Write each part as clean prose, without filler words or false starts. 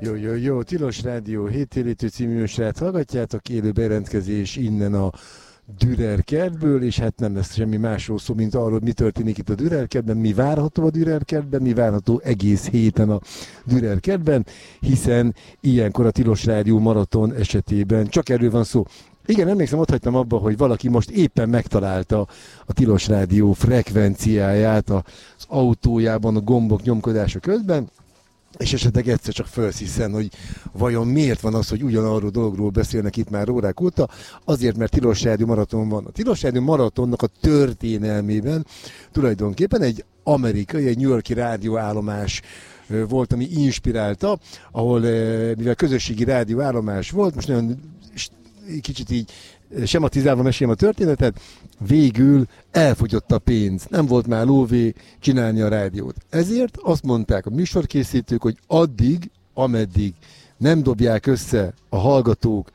Jó, Tilos Rádió 7 című műsorát hallgatjátok, élő bejelentkezés innen a Dürer kertből, és hát nem lesz semmi másról szó, mint arról, mi történik itt a Dürer kertben, mi várható a Dürer kertben, mi várható egész héten a Dürer kertben, hiszen ilyenkor a Tilos Rádió maraton esetében csak erről van szó. Igen, emlékszem, ott hagytam abba, hogy valaki most éppen megtalálta a Tilos Rádió frekvenciáját az autójában a gombok nyomkodása közben, és esetleg egyszer csak felsziszen, hogy vajon miért van az, hogy ugyanarról dologról beszélnek itt már órák óta, azért, mert Tilos Rádió maraton van. A Tilos Rádió maratonnak a történelmében tulajdonképpen egy amerikai, egy New York-i rádióállomás volt, ami inspirálta, ahol mivel közösségi rádióállomás volt, most nagyon kicsit így sematizálva mesélem a történetet, végül elfogyott a pénz, nem volt már lóvé csinálni a rádiót. Ezért azt mondták a műsorkészítők, hogy addig, ameddig nem dobják össze a hallgatók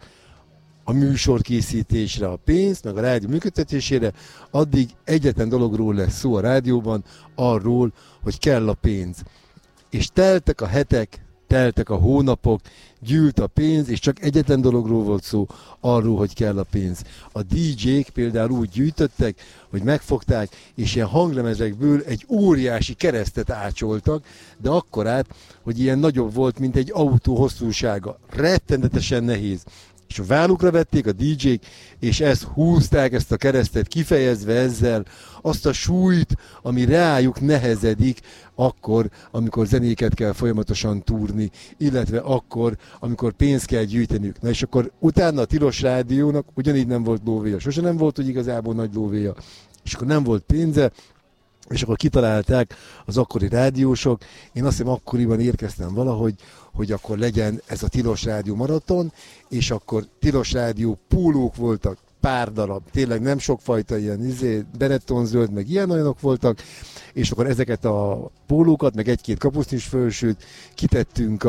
a műsorkészítésre a pénzt, meg a rádió működtetésére, addig egyetlen dologról lesz szó a rádióban, arról, hogy kell a pénz. És teltek a hetek, teltek a hónapok, gyűlt a pénz, és csak egyetlen dologról volt szó, arról, hogy kell a pénz. A DJ-k például úgy gyűjtöttek, hogy megfogták, és ilyen hanglemezekből egy óriási keresztet ácsoltak, de akkorát, hogy ilyen nagyobb volt, mint egy autó hosszúsága. Rettenetesen nehéz. És a vállukra vették a DJ-k, és ezt húzták, ezt a keresztet, kifejezve ezzel azt a súlyt, ami rájuk nehezedik akkor, amikor zenéket kell folyamatosan túrni, illetve akkor, amikor pénzt kell gyűjteniük. Na és akkor utána a Tilos Rádiónak ugyanígy nem volt lóvéja. Sose nem volt, hogy igazából nagy lóvéja. És akkor nem volt pénze, és akkor kitalálták az akkori rádiósok. Én azt hiszem, akkoriban érkeztem valahogy, hogy akkor legyen ez a Tilos Rádió maraton, és akkor Tilos Rádió pólók voltak, pár darab, tényleg nem sokfajta ilyen Benetton-zöld, meg ilyen olyanok voltak, és akkor ezeket a pólókat, meg egy-két kapusznis fölsőt kitettünk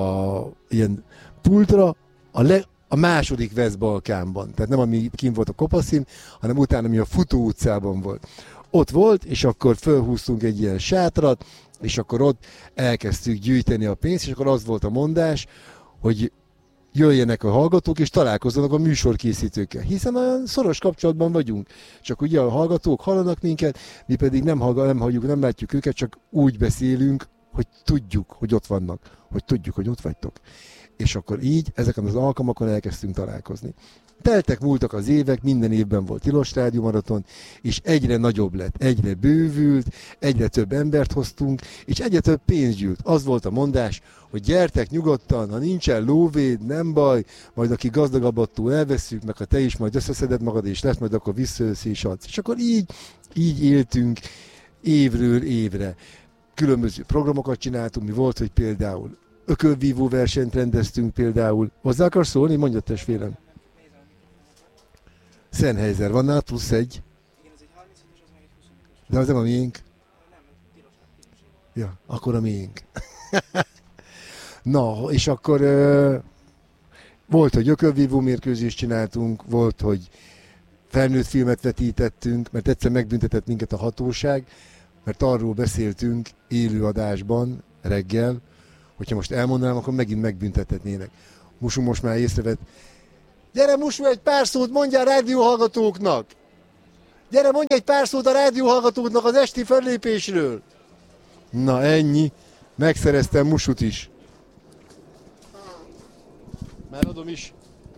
a ilyen pultra, a második West-Balkánban, tehát nem ami kint volt a Kopaszin, hanem utána, ami a Futó utcában volt. Ott volt, és akkor fölhúztunk egy ilyen sátrat, és akkor ott elkezdtük gyűjteni a pénzt, és akkor az volt a mondás, hogy jöjjenek a hallgatók, és találkozzanak a műsorkészítőkkel. Hiszen olyan szoros kapcsolatban vagyunk. Csak ugye a hallgatók hallanak minket, mi pedig nem halljuk, nem látjuk őket, csak úgy beszélünk, hogy tudjuk, hogy ott vannak, hogy tudjuk, hogy ott vagytok. És akkor így ezeken az alkalmakon elkezdtünk találkozni. Teltek, múltak az évek, minden évben volt Tilos Rádió maraton, és egyre nagyobb lett, egyre bővült, egyre több embert hoztunk, és egyre több pénz gyűlt. Az volt a mondás, hogy gyertek nyugodtan, ha nincsen lóvéd, nem baj, majd aki gazdagabb, attól elveszünk, meg ha te is majd összeszeded magad, és lesz majd akkor visszajössz és adsz. És akkor így éltünk évről évre. Különböző programokat csináltunk, mi volt, hogy például ökölvívó versenyt rendeztünk például. Hozzá akarsz szólni? Mondjad, testvérem. Sennheiser, van nálad plusz egy? Igen, ez egy 35-ös, az meg egy 25-ös. De az nem a miénk? Nem, tilos. Ja, akkor a miénk. Na, és akkor volt, hogy ökölvívó mérkőzést csináltunk, volt, hogy felnőtt filmet vetítettünk, mert egyszer megbüntetett minket a hatóság, mert arról beszéltünk élőadásban reggel, hogyha most elmondanám, akkor megint megbüntethetnének. Musu most már észrevett, gyere Musu, egy pár szót mondjál rádióhallgatóknak! Gyere, mondj egy pár szót a rádióhallgatóknak az esti fellépésről! Na ennyi, megszereztem Musut is. Már adom is.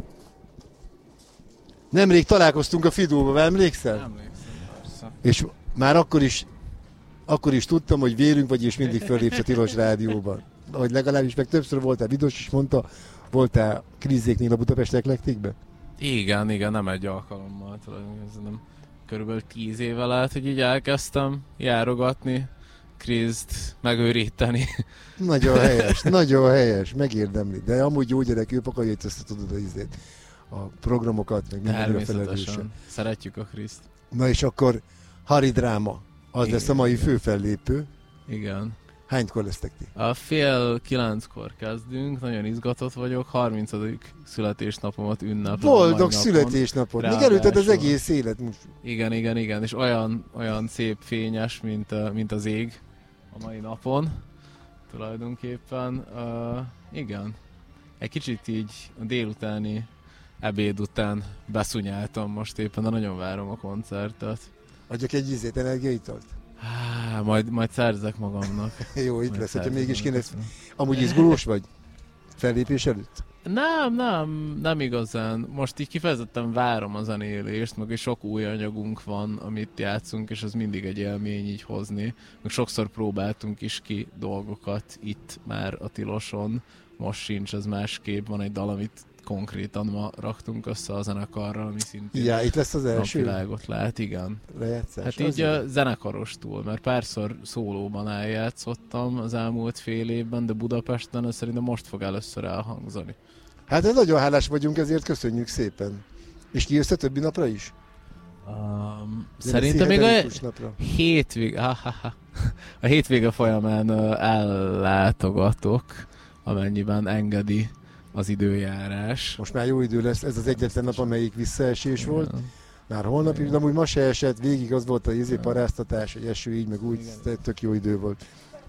Nemrég találkoztunk a Fidóban, emlékszel? Emlékszem, persze. És már akkor is tudtam, hogy vérünk vagy, és mindig föllépsz a Tilos Rádióban. Vagy legalábbis meg többször voltál, Vidos is mondta, voltál Krizzéknél a Budapest Eklektikben? Igen, nem egy alkalommal, nem. Körülbelül 10 éve lehet, hogy így elkezdtem járogatni, Krizzt megőríteni. Nagyon helyes, megérdemli. De amúgy jó gyerek, ő pakolja itt össze, tudod a programokat, meg mindenre felelőse. Szeretjük a Krizt. Na és akkor Hari Dráma, az igen, lesz a mai főfellépő. Igen. Hánykor lesztek ti? A 8:30-kor kezdünk, nagyon izgatott vagyok, 30. születésnapomat ünneplem. Boldog születésnapot! Még előtted az egész élet most. Igen, és olyan szép fényes, mint az ég a mai napon. tulajdonképpen. Igen. Egy kicsit így a délutáni ebéd után beszunyáltam most éppen, de nagyon várom a koncertet. Adjak egy energiaitalt? Majd szerzek magamnak. Jó, itt lesz, hogyha mégis kéne. Amúgy izgulós vagy? Fellépés előtt? Nem igazán. Most így kifejezetten várom a zenélést, meg sok új anyagunk van, amit játszunk, és ez mindig egy élmény így hozni. Meg sokszor próbáltunk is ki dolgokat itt már a Tiloson. Most sincs, ez másképp. Van egy dal, amit konkrétan ma raktunk össze a zenekarral, ami szintén itt lesz az első napvilágot lát, igen. Lejátszás. Hát így a zenekarostól, mert párszor szólóban eljátszottam az elmúlt fél évben, de Budapesten szerintem most fog először elhangzani. Hát nagyon hálás vagyunk, ezért köszönjük szépen. És kijössz a többi napra is? Szerintem még a hétvége folyamán ellátogatok, amennyiben engedi az időjárás. Most már jó idő lesz, ez az egyetlen nap, amelyik visszaesés volt. Már holnap is, de amúgy ma se esett, végig az volt a paráztatás, hogy eső így, meg úgy, tök jó idő volt.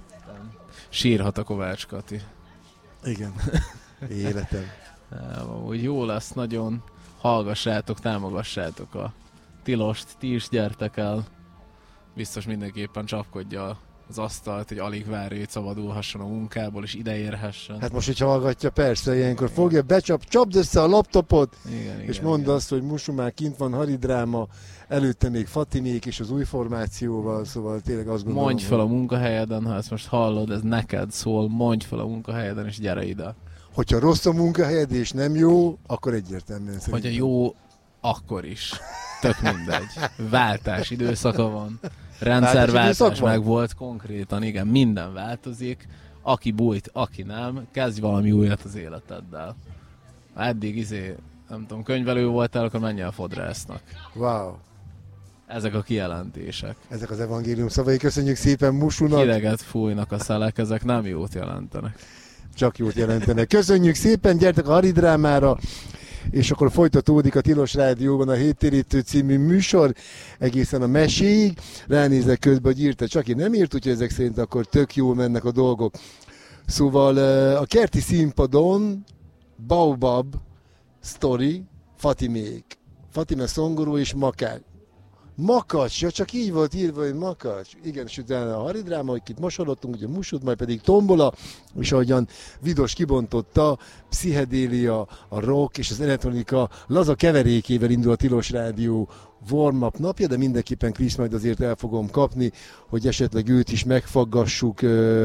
Sírhat a Kovács Kati. Igen, életem. Úgy jó lesz, nagyon hallgassátok, támogassátok a Tilost, ti is gyertek el. Biztos mindenképpen csapkodja az asztalt, hogy alig várja, hogy szabadulhasson a munkából, és ideérhessen. Hát most, hogyha hallgatja, persze, ilyenkor fogja, csapd össze a laptopot, és mondd azt, hogy Musu már kint van, Haridráma, előtte még Fatimék és az új formációval, szóval tényleg azt gondolom. Mondj fel a munkahelyeden, ha ezt most hallod, ez neked szól, mondj fel a munkahelyeden, és gyere ide. Hogyha rossz a munkahelyed és nem jó, akkor egyértelműen szerintem. Hogyha jó, akkor is. Tök mindegy. Váltás időszaka van. Rendszerváltás meg volt konkrétan, igen, minden változik. Aki bújt, aki nem, kezdj valami újat az életeddel. Eddig nem tudom, könyvelő voltál, akkor menj el fodrásznak. Wow. Ezek a kijelentések. Ezek az evangélium szavai, köszönjük szépen Musunak. Hideget fújnak a szelek, ezek nem jót jelentenek. Csak jót jelentenek. Köszönjük szépen, gyertek a Haridrámára, és akkor folytatódik a Tilos Rádióban a Héttérítő című műsor, egészen a meséig. Ránézek közben, hogy írta, csak én nem írt, úgyhogy ezek szerint akkor tök jól mennek a dolgok. Szóval a kerti színpadon Baobab, Story, Fatimék. Fatime Szongoró és Makács. Makacs, ja, csak így volt írva, hogy Makacs. Igen, és utána a Haridráma, hogy itt mosorodtunk, ugye Musut, majd pedig Tombola, és ahogyan Vidos kibontotta, pszichedélia, a rock és az elektronika laza keverékével indul a Tilos Rádió warm-up napja, de mindenképpen Krisz majd azért el fogom kapni, hogy esetleg őt is megfaggassuk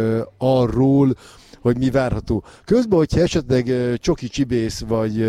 arról, hogy mi várható. Közben, hogyha esetleg Csoki Csibész vagy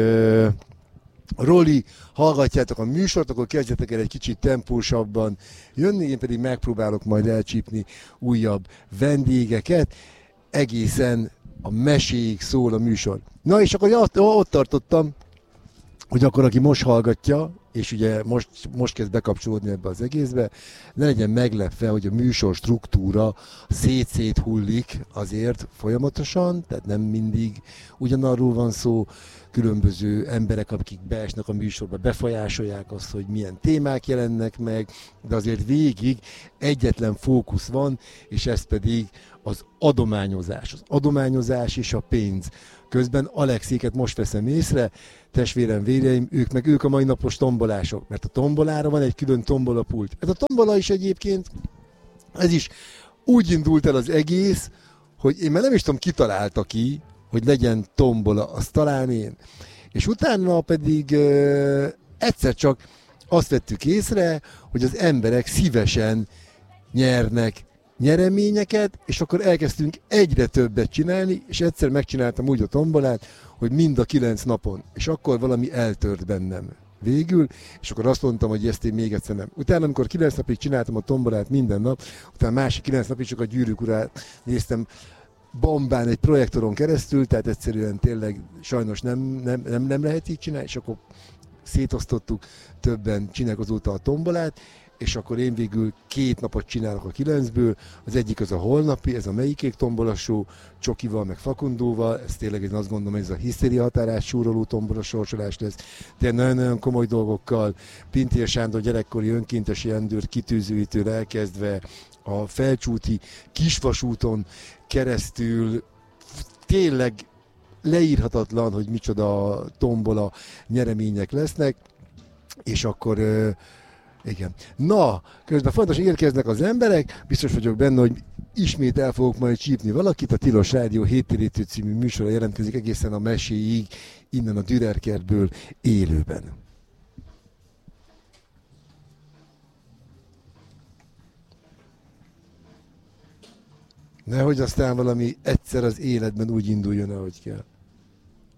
Roli, hallgatjátok a műsort, akkor kezdjetek el egy kicsit tempósabban jönni, én pedig megpróbálok majd elcsípni újabb vendégeket. Egészen a meséig szól a műsor. Na és akkor ott tartottam, hogy akkor aki most hallgatja, és ugye most kezd bekapcsolódni ebbe az egészbe, ne legyen meglepve, hogy a műsor struktúra szét hullik azért folyamatosan, tehát nem mindig ugyanarról van szó, különböző emberek, akik beesnek a műsorba, befolyásolják azt, hogy milyen témák jelennek meg, de azért végig egyetlen fókusz van, és ez pedig az adományozás. Az adományozás és a pénz. Közben Alexéket most veszem észre, testvérem, véreim, ők a mai napos tombolások, mert a tombolára van egy külön tombolapult. Ez a tombola is egyébként, ez is úgy indult el az egész, hogy én már nem is tudom, ki találta ki, hogy legyen tombola, azt talán én. És utána pedig egyszer csak azt vettük észre, hogy az emberek szívesen nyernek nyereményeket, és akkor elkezdtünk egyre többet csinálni, és egyszer megcsináltam úgy a tombolát, hogy mind a 9 napon. És akkor valami eltört bennem végül, és akkor azt mondtam, hogy ezt én még egyszer nem. Utána, amikor 9 napig csináltam a tombolát minden nap, utána másik 9 napig csak a Gyűrűk Urát néztem bombán egy projektoron keresztül, tehát egyszerűen tényleg sajnos nem lehet így csinálni, és akkor szétosztottuk, többen csinálják azóta a tombolát, és akkor én végül 2 napot csinálok a 9-ből, az egyik az a holnapi, ez a Melyikék tombola show, Csokival, meg Fakundóval, ez tényleg én azt gondolom, hogy ez a hisztéria határás súroló tombola sorsolás lesz, de nagyon-nagyon komoly dolgokkal, Pintér Sándor gyerekkori önkéntesi rendőr kitűzőitől elkezdve, a Felcsúti kisvasúton keresztül. Tényleg leírhatatlan, hogy micsoda tombola nyeremények lesznek, és akkor igen. Na, közben fontosan érkeznek az emberek, biztos vagyok benne, hogy ismét el fogok majd csípni valakit, a Tilos Rádió Héttérítő című műsora jelentkezik egészen a meséig, innen a Dürer kertből élőben. Nehogy aztán valami egyszer az életben úgy induljon, ahogy kell.